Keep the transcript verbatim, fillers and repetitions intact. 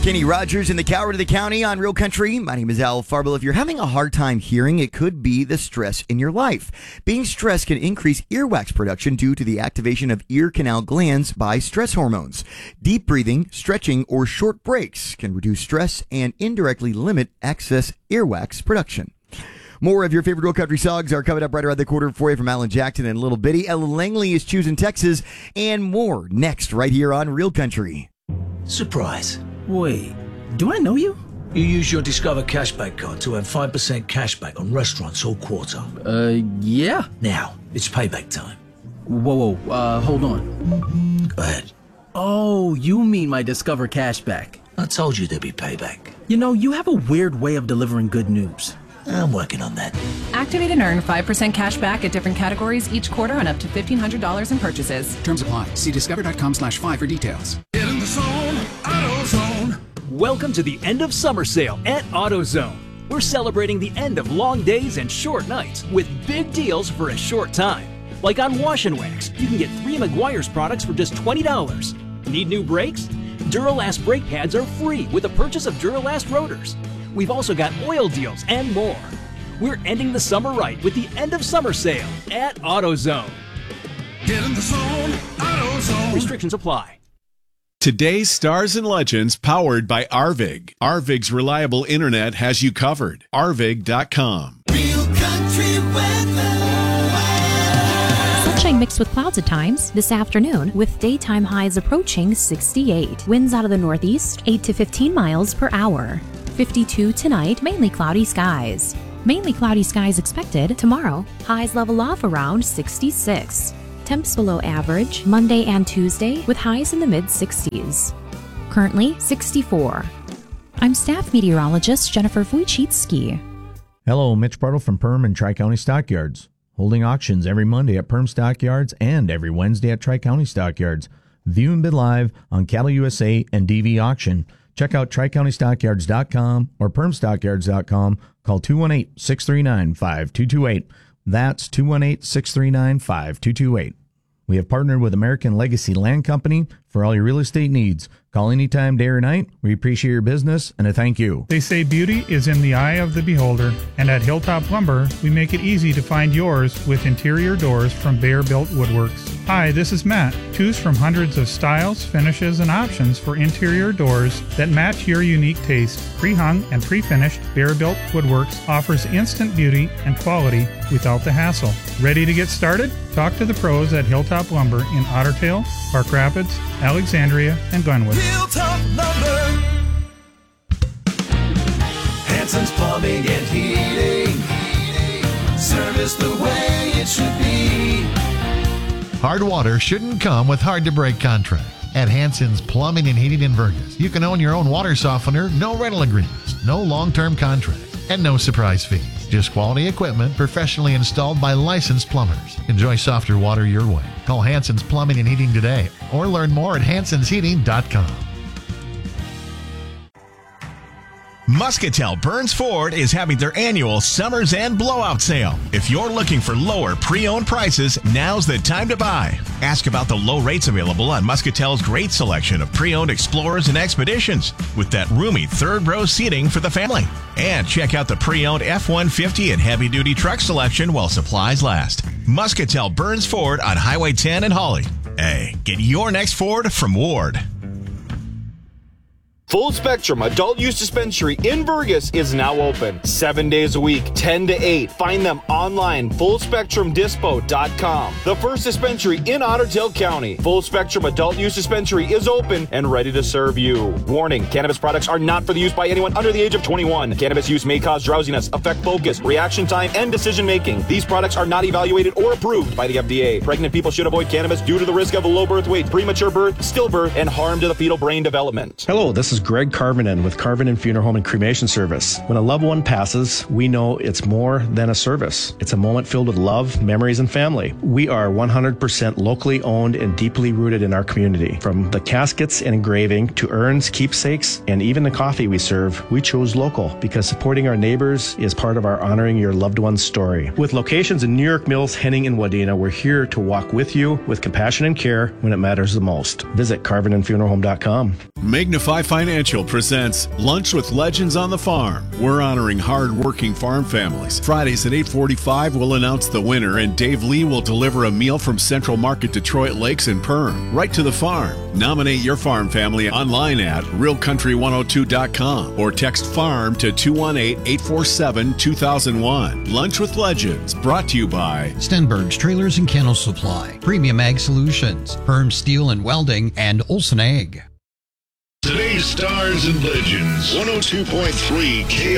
Kenny Rogers in the Coward of the County on Real Country. My name is Al Farble. If you're having a hard time hearing, it could be the stress in your life. Being stressed can increase earwax production due to the activation of ear canal glands by stress hormones. Deep breathing, stretching, or short breaks can reduce stress and indirectly limit excess earwax production. More of your favorite Real Country songs are coming up right around the corner for you from Alan Jackson and Little Bitty. Ella Langley is choosing Texas, and more next right here on Real Country. Surprise. Wait, do I know you? You use your Discover Cashback card to earn five percent cashback on restaurants all quarter. Uh, yeah. Now, it's payback time. Whoa, whoa, uh, hold on. Go ahead. Oh, you mean my Discover Cashback. I told you there'd be payback. You know, you have a weird way of delivering good news. I'm working on that. Activate and earn five percent cash back at different categories each quarter on up to fifteen hundred dollars in purchases. Terms apply. See discover.com slash five for details. Get in the zone, AutoZone. Welcome to the end of summer sale at AutoZone. We're celebrating the end of long days and short nights with big deals for a short time. Like on Wash and Wax, you can get three Meguiar's products for just twenty dollars. Need new brakes? Duralast brake pads are free with the purchase of Duralast rotors. We've also got oil deals and more. We're ending the summer right with the end of summer sale at AutoZone. Get in the zone, AutoZone. Restrictions apply. Today's Stars and Legends powered by Arvig. Arvig's reliable internet has you covered. Arvig dot com. Real Country weather. Sunshine mixed with clouds at times this afternoon with daytime highs approaching sixty-eight. Winds out of the northeast, eight to fifteen miles per hour. fifty-two tonight, mainly cloudy skies. Mainly cloudy skies expected tomorrow. Highs level off around sixty-six. Temps below average Monday and Tuesday with highs in the mid-sixties. Currently sixty-four. I'm staff meteorologist Jennifer Wojcicki. Hello, Mitch Bartle from Perm and Tri-County Stockyards. Holding auctions every Monday at Perm Stockyards and every Wednesday at Tri-County Stockyards. View and bid live on Cattle U S A and D V Auction. Check out tri county stockyards dot com or perm stockyards dot com. Call two one eight, six three nine, five two two eight. That's two one eight, six three nine, five two two eight. We have partnered with American Legacy Land Company for all your real estate needs. Call anytime, day or night. We appreciate your business and a thank you. They say beauty is in the eye of the beholder, and at Hilltop Lumber, we make it easy to find yours with interior doors from Bear Built Woodworks. Hi, this is Matt. Choose from hundreds of styles, finishes, and options for interior doors that match your unique taste. Pre-hung and pre-finished, Bear Built Woodworks offers instant beauty and quality without the hassle. Ready to get started? Talk to the pros at Hilltop Lumber in Otter Tail, Park Rapids, Alexandria, and Glenwood. Hilltop Lumber. Hanson's Plumbing and Heating. Service the way it should be. Hard water shouldn't come with hard-to-break contracts. At Hanson's Plumbing and Heating in Vergas, you can own your own water softener, no rental agreements, no long-term contracts, and no surprise fees. Just quality equipment professionally installed by licensed plumbers. Enjoy softer water your way. Call Hanson's Plumbing and Heating today or learn more at hansons heating dot com. Muscatel Burns Ford is having their annual Summer's End Blowout Sale. If you're looking for lower pre-owned prices, now's the time to buy. Ask about the low rates available on Muscatel's great selection of pre-owned Explorers and Expeditions with that roomy third row seating for the family. And check out the pre-owned F one fifty and heavy-duty truck selection while supplies last. Muscatel Burns Ford on Highway ten in Hawley. Hey, get your next Ford from Ward. Full Spectrum Adult Use Dispensary in Vergas is now open. Seven days a week, ten to eight. Find them online, full spectrum dispo dot com. The first dispensary in Otter Tail County. Full Spectrum Adult Use Dispensary is open and ready to serve you. Warning, cannabis products are not for the use by anyone under the age of twenty-one. Cannabis use may cause drowsiness, affect focus, reaction time, and decision making. These products are not evaluated or approved by the F D A. Pregnant people should avoid cannabis due to the risk of a low birth weight, premature birth, stillbirth, and harm to the fetal brain development. Hello, this is Greg Carvinen with Carvinen Funeral Home and Cremation Service. When a loved one passes, we know it's more than a service. It's a moment filled with love, memories, and family. We are one hundred percent locally owned and deeply rooted in our community. From the caskets and engraving to urns, keepsakes, and even the coffee we serve, we chose local because supporting our neighbors is part of our honoring your loved one's story. With locations in New York Mills, Henning, and Wadena, we're here to walk with you with compassion and care when it matters the most. Visit carvinen funeral home dot com. Magnify Financial Financial presents Lunch with Legends on the Farm. We're honoring hard-working farm families. Fridays at eight forty-five, we'll announce the winner, and Dave Lee will deliver a meal from Central Market Detroit Lakes and Perm, right to the farm. Nominate your farm family online at real country one oh two dot com or text FARM to two one eight, eight four seven, two thousand one. Lunch with Legends, brought to you by Stenberg's Trailers and Kennel Supply, Premium Ag Solutions, Perm Steel and Welding, and Olson Egg. Today's Stars and Legends, one oh two point three K